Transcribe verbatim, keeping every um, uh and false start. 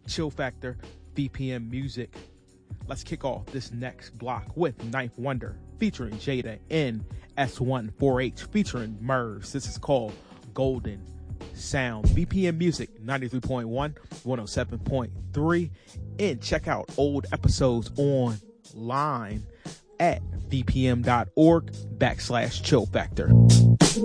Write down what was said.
Chill Factor, V P M Music. Let's kick off this next block with Ninth Wonder featuring Jada and S one four H featuring Mervs. This is called Golden Sound. V P M Music ninety-three point one, one oh seven point three. And check out old episodes online at vpm.org backslash chill factor.